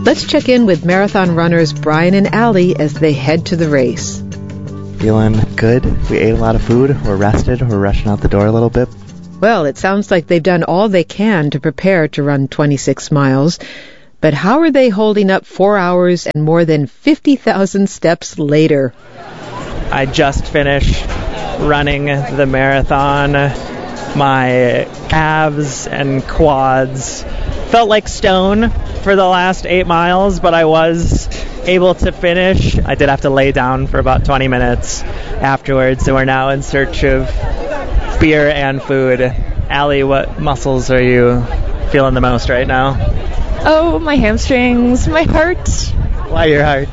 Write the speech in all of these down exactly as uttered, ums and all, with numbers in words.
Let's check in with marathon runners Brian and Allie as they head to the race. Feeling good. We ate a lot of food. We're rested. We're rushing out the door a little bit. Well, it sounds like they've done all they can to prepare to run twenty-six miles. But how are they holding up four hours and more than fifty thousand steps later? I just finished running the marathon. My calves and quads felt like stone for the last eight miles, but I was able to finish. I did have to lay down for about twenty minutes afterwards, so we're now in search of beer and food. Allie, what muscles are you feeling the most right now? Oh, my hamstrings, my heart. Why your heart?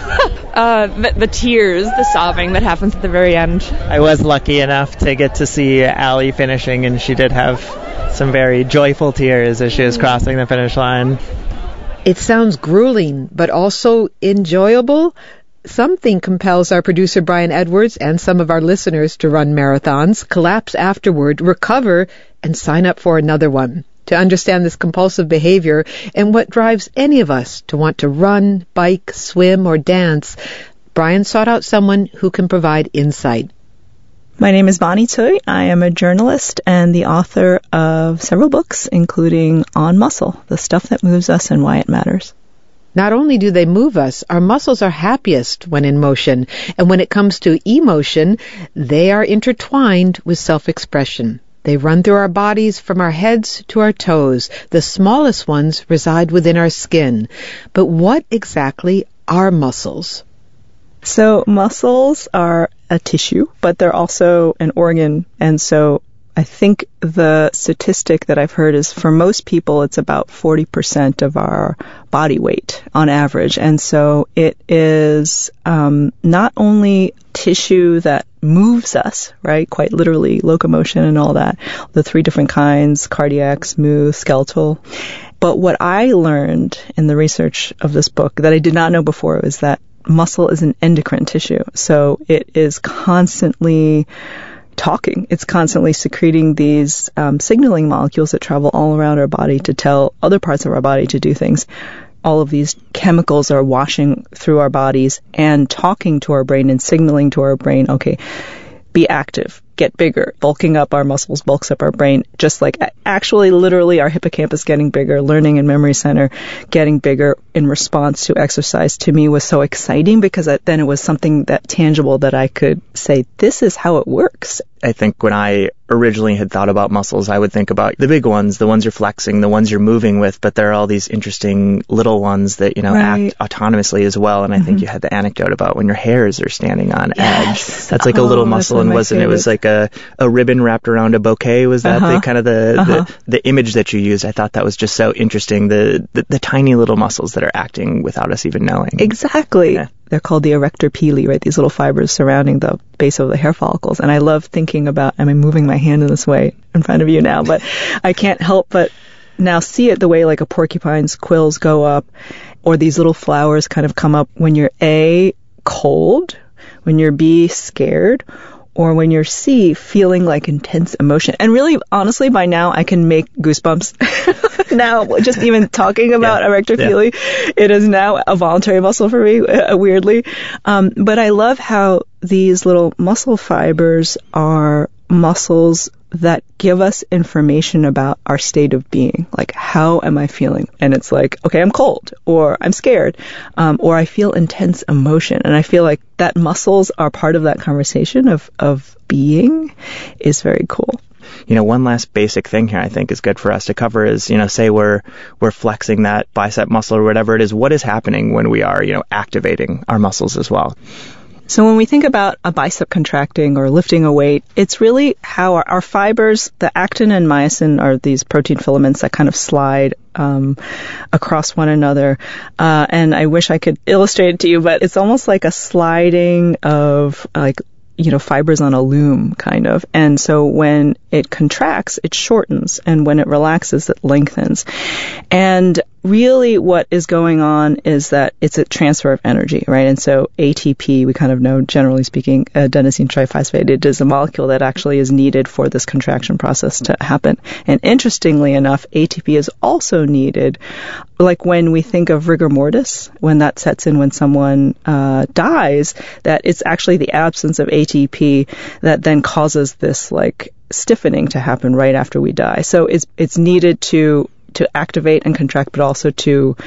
uh, the, the tears, the sobbing that happens at the very end. I was lucky enough to get to see Allie finishing, and she did have some very joyful tears as she was crossing the finish line. It sounds grueling, but also enjoyable. Something compels our producer Brian Edwards and some of our listeners to run marathons, collapse afterward, recover, and sign up for another one. To understand this compulsive behavior and what drives any of us to want to run, bike, swim, or dance, Brian sought out someone who can provide insight. My name is Bonnie Tsui. I am a journalist and the author of several books, including On Muscle, The Stuff That Moves Us and Why It Matters. Not only do they move us, our muscles are happiest when in motion. And when it comes to emotion, they are intertwined with self-expression. They run through our bodies from our heads to our toes. The smallest ones reside within our skin. But what exactly are muscles? So muscles are a tissue, but they're also an organ. And so I think the statistic that I've heard is for most people, it's about forty percent of our body weight on average. And so it is um, not only tissue that moves us, right, quite literally, locomotion and all that, the three different kinds, cardiac, smooth, skeletal. But what I learned in the research of this book that I did not know before was that muscle is an endocrine tissue. So it is constantly talking. It's constantly secreting these um, signaling molecules that travel all around our body to tell other parts of our body to do things. All of these chemicals are washing through our bodies and talking to our brain and signaling to our brain, okay, be active, get bigger. Bulking up our muscles bulks up our brain, just like actually literally our hippocampus getting bigger, learning and memory center getting bigger in response to exercise to me was so exciting because then it was something that tangible that I could say, this is how it works. I think when I originally had thought about muscles, I would think about the big ones, the ones you're flexing, the ones you're moving with, but there are all these interesting little ones that, you know, right. act autonomously as well. And I mm-hmm. think you had the anecdote about when your hairs are standing on yes. edge. That's like oh, a little muscle, and wasn't it was like a, a ribbon wrapped around a bouquet? Was that uh-huh. the kind of the, uh-huh. the, the image that you used? I thought that was just so interesting, the, the, the tiny little muscles that are acting without us even knowing. Exactly. Yeah. They're called the erector pili, right? These little fibers surrounding the base of the hair follicles. And I love thinking about, I'm moving my hand in this way in front of you now, but I can't help but now see it the way like a porcupine's quills go up, or these little flowers kind of come up when you're A, cold, when you're B, scared, or when you're C, feeling like intense emotion. And really, honestly, by now, I can make goosebumps. Now, just even talking about yeah. erector pili, yeah. it is now a voluntary muscle for me, uh, weirdly. Um, but I love how these little muscle fibers are muscles that give us information about our state of being. Like, how am I feeling? And it's like, okay, I'm cold, or I'm scared, um, or I feel intense emotion. And I feel like that muscles are part of that conversation of, of being is very cool. You know, one last basic thing here I think is good for us to cover is, you know, say we're we're flexing that bicep muscle or whatever it is, what is happening when we are, you know, activating our muscles as well? So when we think about a bicep contracting or lifting a weight, it's really how our, our fibers, the actin and myosin are these protein filaments that kind of slide um, across one another. Uh, and I wish I could illustrate it to you, but it's almost like a sliding of like, you know, fibers on a loom kind of. And so when it contracts, it shortens. And when it relaxes, it lengthens. And really what is going on is that it's a transfer of energy, right? And so A T P, we kind of know, generally speaking, adenosine triphosphate, it is a molecule that actually is needed for this contraction process to happen. And interestingly enough, A T P is also needed, like when we think of rigor mortis, when that sets in when someone uh, dies, that it's actually the absence of A T P that then causes this like stiffening to happen right after we die. So it's it's needed to to activate and contract, but also to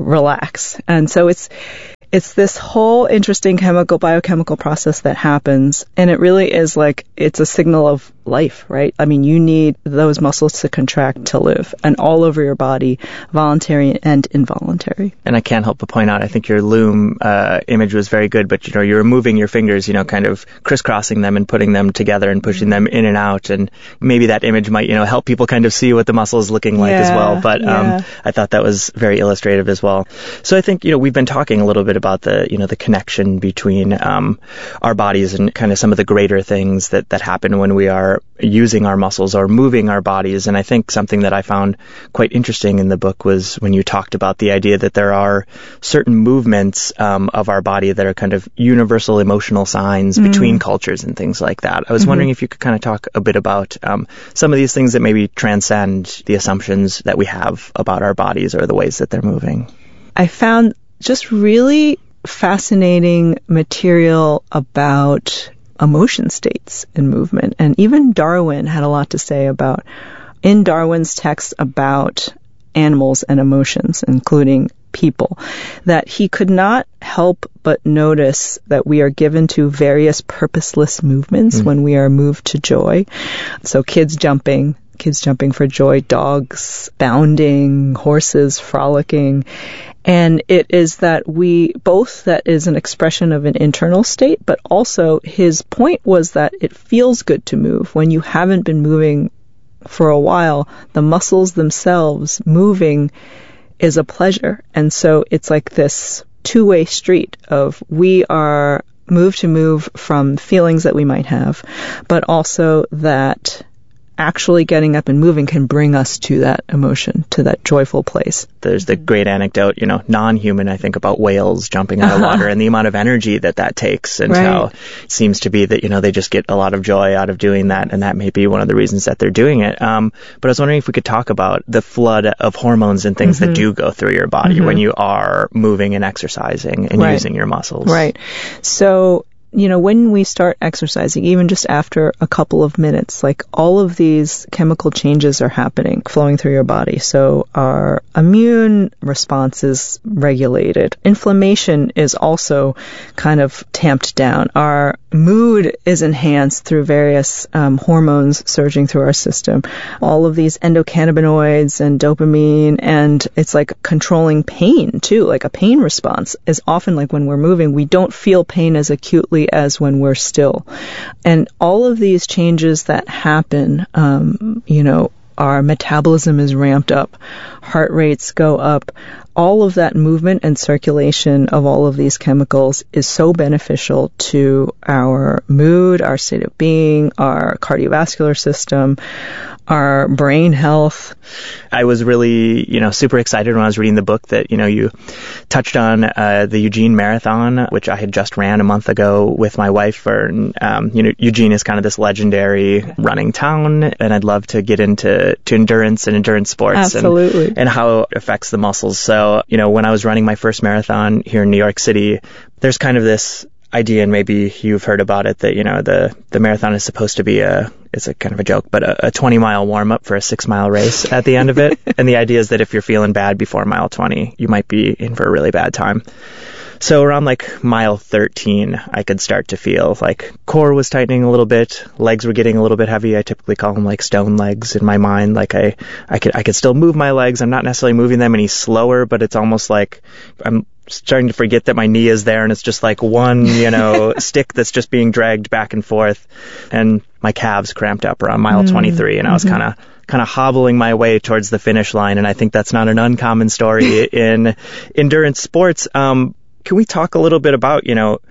relax. And so it's it's this whole interesting chemical, biochemical process that happens. And it really is like, it's a signal of life, right? I mean, you need those muscles to contract to live, and all over your body, voluntary and involuntary. And I can't help but point out, I think your loom uh, image was very good, but, you know, you're moving your fingers, you know, kind of crisscrossing them and putting them together and pushing them in and out. And maybe that image might, you know, help people kind of see what the muscle is looking like yeah, as well. But yeah. um, I thought that was very illustrative as well. So I think, you know, we've been talking a little bit about the, you know, the connection between um, our bodies and kind of some of the greater things that, that happen when we are using our muscles or moving our bodies. And I think something that I found quite interesting in the book was when you talked about the idea that there are certain movements um, of our body that are kind of universal emotional signs mm-hmm. between cultures and things like that. I was mm-hmm. wondering if you could kind of talk a bit about um, some of these things that maybe transcend the assumptions that we have about our bodies or the ways that they're moving. I found just really fascinating material about emotion states and movement. And even Darwin had a lot to say about, in Darwin's text about animals and emotions, including people, that he could not help but notice that we are given to various purposeless movements mm. when we are moved to joy. So kids jumping, kids jumping for joy, dogs bounding, horses frolicking. And it is that we, both that is an expression of an internal state, but also his point was that it feels good to move. When you haven't been moving for a while, the muscles themselves moving is a pleasure. And so it's like this two-way street of we are moved to move from feelings that we might have, but also that actually getting up and moving can bring us to that emotion, to that joyful place. There's the great anecdote, you know, non-human, I think, about whales jumping out of water and the amount of energy that that takes, and right. how it seems to be that, you know, they just get a lot of joy out of doing that, and that may be one of the reasons that they're doing it. Um, but I was wondering if we could talk about the flood of hormones and things mm-hmm. that do go through your body mm-hmm. when you are moving and exercising and right. using your muscles. Right. So, you know, when we start exercising, even just after a couple of minutes, like all of these chemical changes are happening, flowing through your body. So our immune response is regulated. Inflammation is also kind of tamped down. Our mood is enhanced through various um, hormones surging through our system. All of these endocannabinoids and dopamine, and it's like controlling pain too, like a pain response is often like when we're moving, we don't feel pain as acutely as when we're still. And all of these changes that happen, um, you know, our metabolism is ramped up, heart rates go up. All of that movement and circulation of all of these chemicals is so beneficial to our mood, our state of being, our cardiovascular system, our brain health. I was really, you know, super excited when I was reading the book that, you know, you touched on uh, the Eugene Marathon, which I had just ran a month ago with my wife. For, um, you know, Eugene is kind of this legendary running town, and I'd love to get into to endurance and endurance sports. Absolutely. And, and how it affects the muscles. So, you know, when I was running my first marathon here in New York City, there's kind of this idea, and maybe you've heard about it, that, you know, the, the marathon is supposed to be a, it's a kind of a joke, but a, a twenty mile warm up for a six mile race at the end of it. And the idea is that if you're feeling bad before mile twenty, you might be in for a really bad time. So around like mile thirteen, I could start to feel like core was tightening a little bit, legs were getting a little bit heavy. I typically call them like stone legs in my mind. Like I, I could, I could still move my legs. I'm not necessarily moving them any slower, but it's almost like I'm starting to forget that my knee is there, and it's just like one, you know, stick that's just being dragged back and forth. And my calves cramped up around mile mm-hmm. twenty-three, and I was kind of kind of hobbling my way towards the finish line. And I think that's not an uncommon story in endurance sports. Um, can we talk a little bit about, you know,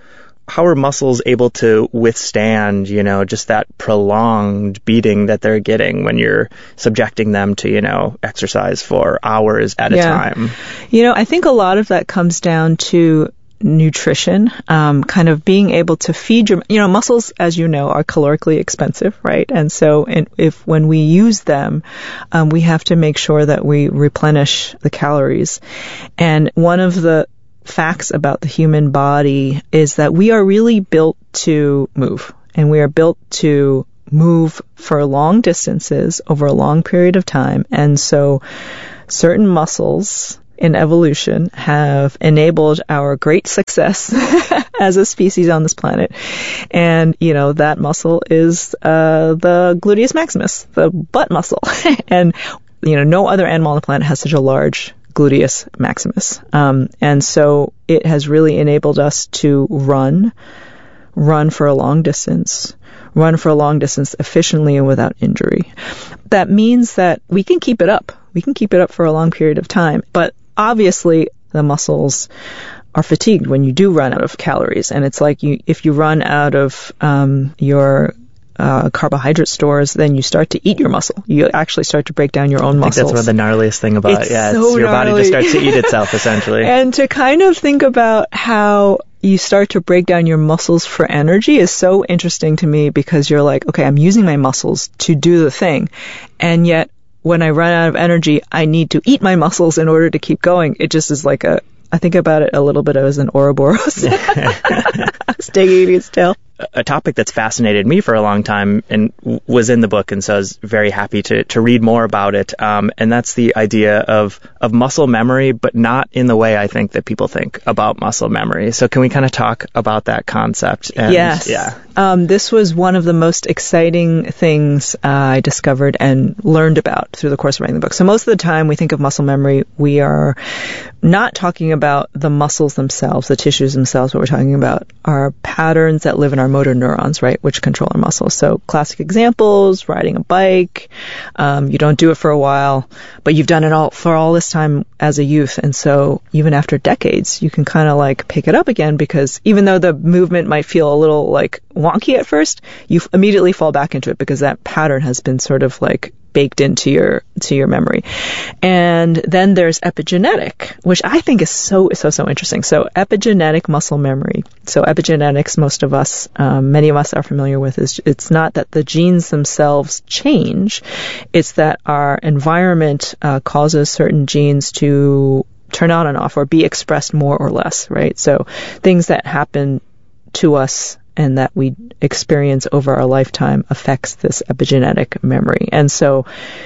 how are muscles able to withstand, you know, just that prolonged beating that they're getting when you're subjecting them to, you know, exercise for hours at yeah. a time? You know, I think a lot of that comes down to nutrition, um, kind of being able to feed your, you know, muscles, as you know, are calorically expensive, right? And so in, if when we use them, um, we have to make sure that we replenish the calories. And one of the facts about the human body is that we are really built to move, and we are built to move for long distances over a long period of time. And so certain muscles in evolution have enabled our great success as a species on this planet. And, you know, that muscle is uh, the gluteus maximus, the butt muscle. And, you know, no other animal on the planet has such a large gluteus maximus. Um, and so it has really enabled us to run, run for a long distance, run for a long distance efficiently and without injury. That means that we can keep it up. We can keep it up for a long period of time. But obviously, the muscles are fatigued when you do run out of calories. And it's like you, if you run out of um, your uh, carbohydrate stores, then you start to eat your muscle. You actually start to break down your own I muscles. think that's one of the gnarliest thing about it's it. Yeah, so it's your gnarly. body just starts to eat itself, essentially. And to kind of think about how you start to break down your muscles for energy is so interesting to me, because you're like, okay, I'm using my muscles to do the thing. And yet, when I run out of energy, I need to eat my muscles in order to keep going. It just is like a, I think about it a little bit as an Ouroboros. Stinging its tail. A topic that's fascinated me for a long time and w- was in the book, and so I was very happy to, to read more about it. Um, and that's the idea of, of muscle memory, but not in the way I think that people think about muscle memory. So can we kind of talk about that concept? And, yes. Yeah. Um, this was one of the most exciting things uh, I discovered and learned about through the course of writing the book. So most of the time we think of muscle memory, we are not talking about the muscles themselves, the tissues themselves. What we're talking about are patterns that live in our motor neurons, right, which control our muscles. So classic examples, riding a bike. Um, you don't do it for a while, but you've done it all for all this time as a youth. And so even after decades, you can kind of like pick it up again, because even though the movement might feel a little like wonky at first, you immediately fall back into it because that pattern has been sort of like baked into your to your memory. And then there's epigenetic, which I think is so so so interesting. So epigenetic muscle memory. So epigenetics, most of us, um, many of us are familiar with, is it's not that the genes themselves change, it's that our environment uh, causes certain genes to turn on and off or be expressed more or less, right? So things that happen to us and that we experience over our lifetime affects this epigenetic memory. And so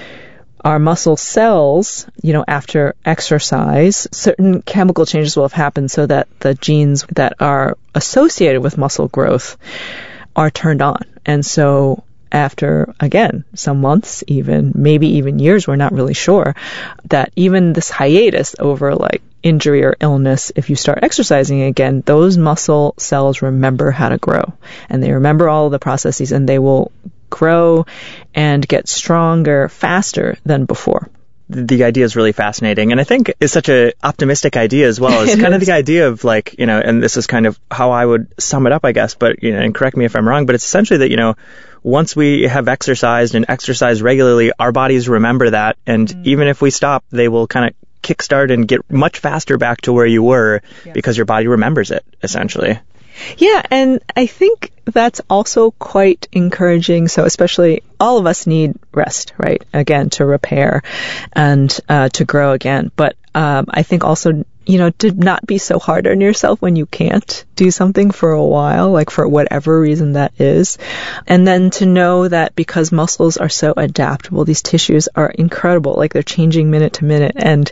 our muscle cells, you know, after exercise, certain chemical changes will have happened so that the genes that are associated with muscle growth are turned on. And so after, again, some months, even, maybe even years, we're not really sure, that even this hiatus over like injury or illness, if you start exercising again, those muscle cells remember how to grow. And they remember all of the processes, and they will grow and get stronger faster than before. The idea is really fascinating, and I think it's such an optimistic idea as well. It's kind of the idea of like, you know, and this is kind of how I would sum it up, I guess, but, you know, and correct me if I'm wrong, but it's essentially that, you know, once we have exercised and exercise regularly, our bodies remember that, and mm. even if we stop, they will kind of kickstart and get much faster back to where you were yeah. because your body remembers it, essentially. Yeah, and I think that's also quite encouraging. So especially all of us need rest, right? Again, to repair and uh, to grow again. But um, I think also, you know, to not be so hard on yourself when you can't do something for a while, like for whatever reason that is. And then to know that because muscles are so adaptable, these tissues are incredible, like they're changing minute to minute, and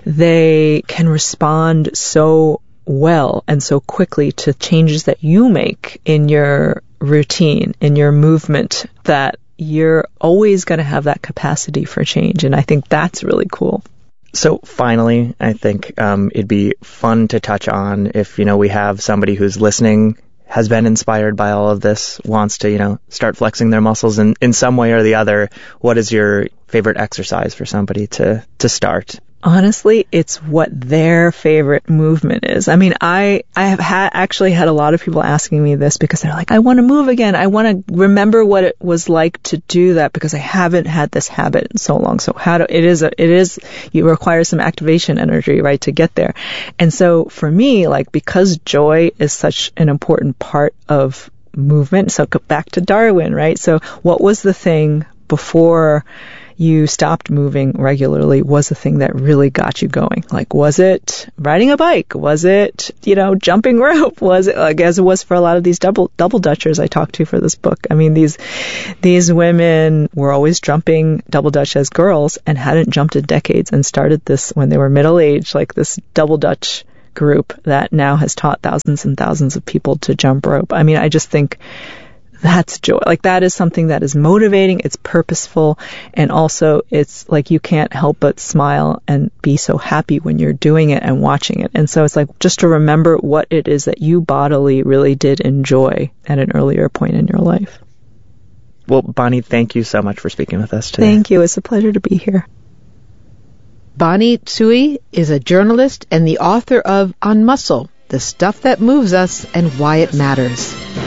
they can respond so well and so quickly to changes that you make in your routine, in your movement, that you're always going to have that capacity for change. And I think that's really cool. So finally, I think um, it'd be fun to touch on if, you know, we have somebody who's listening, has been inspired by all of this, wants to, you know, start flexing their muscles in, in some way or the other. What is your favorite exercise for somebody to, to start? Honestly, it's what their favorite movement is. I mean, I, I have had, actually had a lot of people asking me this because they're like, I want to move again. I want to remember what it was like to do that because I haven't had this habit in so long. So how do, it is, a, it is, you require some activation energy, right, to get there. And so for me, like, because joy is such an important part of movement, so go back to Darwin, right? So what was the thing before you stopped moving regularly was the thing that really got you going? Like, was it riding a bike? Was it, you know, jumping rope? Was it, like, as it was for a lot of these double, double Dutchers I talked to for this book? I mean, these, these women were always jumping double Dutch as girls and hadn't jumped in decades and started this when they were middle-aged, like this double Dutch group that now has taught thousands and thousands of people to jump rope. I mean, I just think that's joy. Like, that is something that is motivating, it's purposeful, and also it's like you can't help but smile and be so happy when you're doing it and watching it. And so it's like just to remember what it is that you bodily really did enjoy at an earlier point in your life. Well, Bonnie, thank you so much for speaking with us today. Thank you. It's a pleasure to be here. Bonnie Tsui is a journalist and the author of On Muscle, The Stuff That Moves Us and Why It Matters.